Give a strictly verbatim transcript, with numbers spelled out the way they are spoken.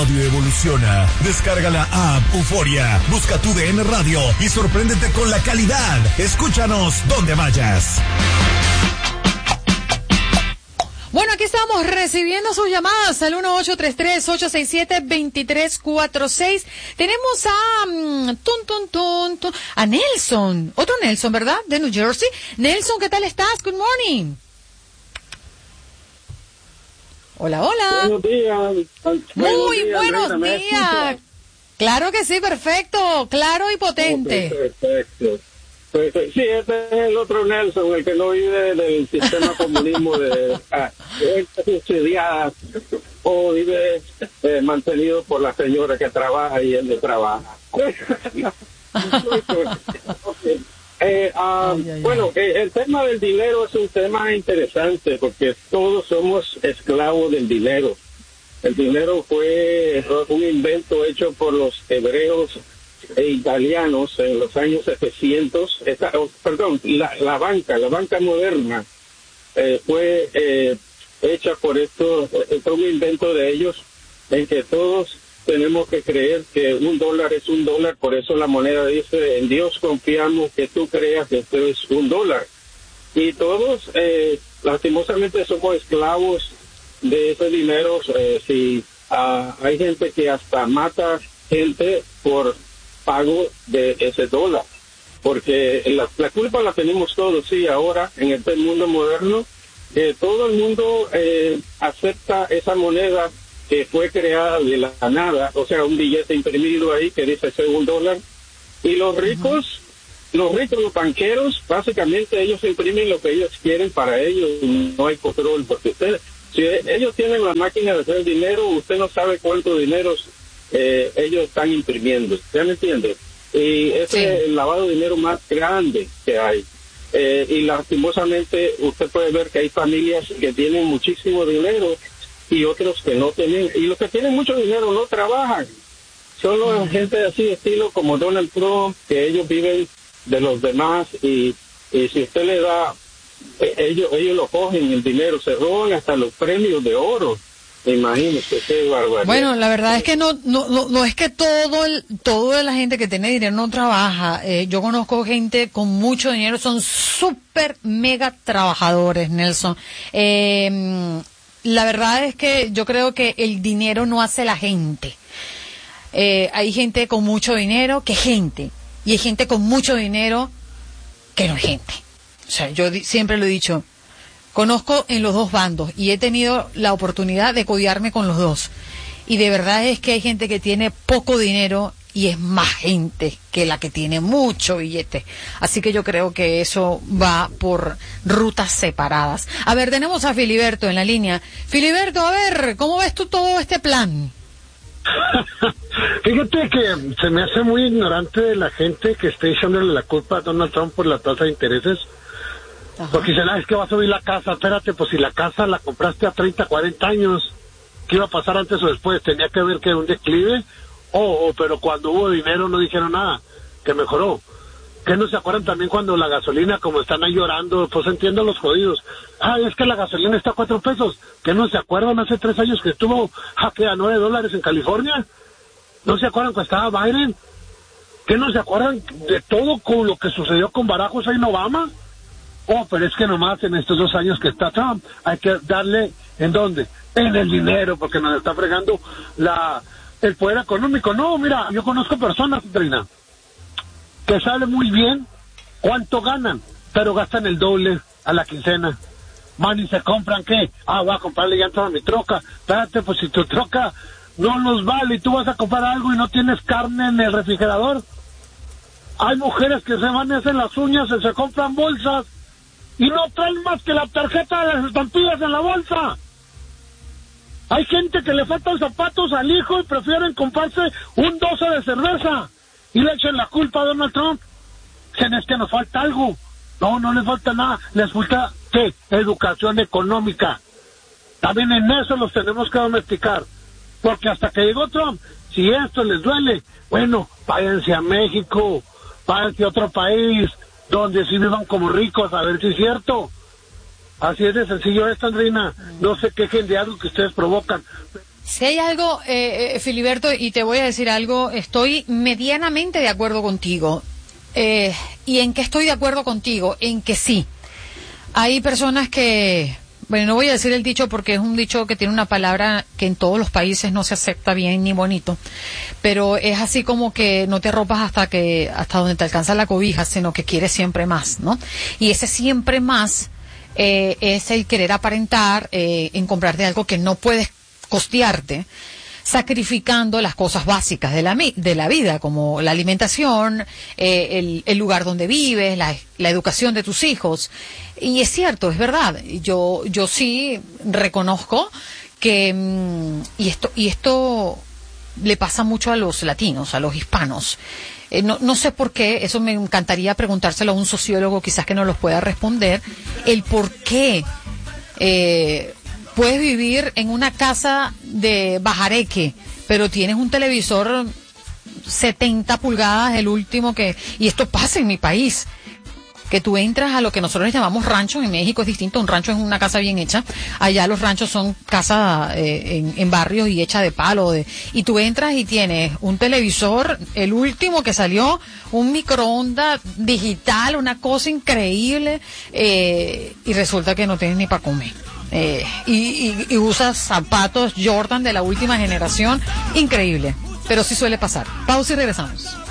radio evoluciona. Descarga la app Euforia, busca tu D N Radio y sorpréndete con la calidad. Escúchanos donde vayas. Bueno, aquí estamos recibiendo sus llamadas al uno ocho tres tres, ocho seis siete, dos tres cuatro seis. Tenemos a um, tun, tun, tun, tun, a Nelson, otro Nelson, ¿verdad? De New Jersey. Nelson, ¿qué tal estás? Good morning. Hola, hola. Buenos días. Muy días, buenos Andreina, días. Claro que sí, perfecto, claro y potente. Okay, perfecto. Pues, sí, este es el otro Nelson, el que no vive del sistema comunismo de ah, subsidiada o vive eh, mantenido por la señora que trabaja y él no trabaja. eh, ah, ay, ay, bueno, ay. Eh, el tema del dinero es un tema interesante porque todos somos esclavos del dinero. El dinero fue un invento hecho por los hebreos e italianos en los años setecientos. Esta, oh, perdón, la, la banca, la banca moderna eh, fue eh, hecha por esto, es un invento de ellos, en que todos tenemos que creer que un dólar es un dólar. Por eso la moneda dice: en Dios confiamos, que tú creas que esto es un dólar. Y todos, eh, lastimosamente, somos esclavos de ese dinero. Eh, si uh, hay gente que hasta mata gente por pago de ese dólar, porque la, la culpa la tenemos todos. Sí, ahora en este mundo moderno, eh, todo el mundo eh, acepta esa moneda que fue creada de la nada, o sea, un billete imprimido ahí que dice ser un dólar, y los ricos, uh-huh. los ricos, los banqueros, básicamente ellos imprimen lo que ellos quieren para ellos, no hay control, porque ustedes, si ellos tienen la máquina de hacer dinero, usted no sabe cuánto dinero Eh, ellos están imprimiendo, ¿ya me entiende? Y ese sí. es el lavado de dinero más grande que hay. Eh, y lastimosamente usted puede ver que hay familias que tienen muchísimo dinero y otros que no tienen, y los que tienen mucho dinero no trabajan. Son los gente así de estilo como Donald Trump, que ellos viven de los demás, y, y si usted le da, eh, ellos ellos lo cogen el dinero, se roban hasta los premios de oro. Imagínese, qué barbaridad. Bueno, la verdad es que no, no, no, no es que todo el, toda la gente que tiene dinero no trabaja. Eh, yo conozco gente con mucho dinero, son súper mega trabajadores, Nelson. Eh, la verdad es que yo creo que el dinero no hace la gente. Eh, hay gente con mucho dinero que es gente, y hay gente con mucho dinero que no es gente. O sea, yo di, siempre lo he dicho. Conozco en los dos bandos y he tenido la oportunidad de codiarme con los dos. Y de verdad es que hay gente que tiene poco dinero y es más gente que la que tiene mucho billete. Así que yo creo que eso va por rutas separadas. A ver, tenemos a Filiberto en la línea. Filiberto, a ver, ¿cómo ves tú todo este plan? Fíjate que se me hace muy ignorante de la gente que esté echándole la culpa a Donald Trump por la tasa de intereses. Ajá. Porque dicen, ah, es que va a subir la casa. Espérate, pues si la casa la compraste a treinta, cuarenta años, ¿qué iba a pasar antes o después? Tenía que ver que era un declive, o oh, oh, pero cuando hubo dinero no dijeron nada, que mejoró. ¿Qué no se acuerdan también cuando la gasolina, como están ahí llorando? Pues entiendo los jodidos. Ah, es que la gasolina está a cuatro pesos. ¿Qué no se acuerdan hace tres años que estuvo jaque a nueve dólares en California? ¿No se acuerdan cuando estaba Biden? ¿Qué no se acuerdan de todo con lo que sucedió con Barack Hussein Obama? Oh, pero es que nomás en estos dos años que está Trump, hay que darle, ¿en dónde? En el dinero, porque nos está fregando la el poder económico. No, mira, yo conozco personas, Trina, que saben muy bien cuánto ganan, pero gastan el doble a la quincena. Van y se compran, ¿qué? Ah, voy a comprarle llantas a mi troca. Espérate, pues si tu troca no nos vale y tú vas a comprar algo y no tienes carne en el refrigerador. Hay mujeres que se van y hacen las uñas y se compran bolsas y no traen más que la tarjeta de las estampillas en la bolsa. Hay gente que le faltan zapatos al hijo y prefieren comprarse un doce de cerveza y le echan la culpa a Donald Trump. Dicen, es que nos falta algo. No, no les falta nada. Les falta, ¿qué? Educación económica. También en eso los tenemos que domesticar. Porque hasta que llegó Trump, si esto les duele, bueno, váyanse a México, váyanse a otro país, donde sí vivan como ricos, a ver si es cierto. Así es de sencillo esto, Andrina. No se quejen de algo que ustedes provocan. Si hay algo, eh, Filiberto, y te voy a decir algo, estoy medianamente de acuerdo contigo. Eh, ¿Y en qué estoy de acuerdo contigo? En que sí. Hay personas que, bueno, no voy a decir el dicho porque es un dicho que tiene una palabra que en todos los países no se acepta bien ni bonito, pero es así como que no te arropas hasta que, hasta donde te alcanza la cobija, sino que quieres siempre más, ¿no? Y ese siempre más eh, es el querer aparentar eh, en comprarte algo que no puedes costearte, sacrificando las cosas básicas de la, de la vida, como la alimentación, eh, el, el lugar donde vives, la, la educación de tus hijos. Y es cierto, es verdad. Yo, yo sí reconozco que, y esto, y esto le pasa mucho a los latinos, a los hispanos. Eh, no, no sé por qué, eso me encantaría preguntárselo a un sociólogo quizás que nos lo pueda responder, el por qué eh, puedes vivir en una casa de bajareque, pero tienes un televisor setenta pulgadas, el último que... Y esto pasa en mi país, que tú entras a lo que nosotros llamamos rancho. En México es distinto, un rancho es una casa bien hecha. Allá los ranchos son casas eh, en, en barrios y hecha de palo. De, y tú entras y tienes un televisor, el último que salió, un microondas digital, una cosa increíble, eh, y resulta que no tienes ni para comer. Eh, y, y, y usas zapatos Jordan de la última generación, increíble, pero sí suele pasar. Pausa y regresamos.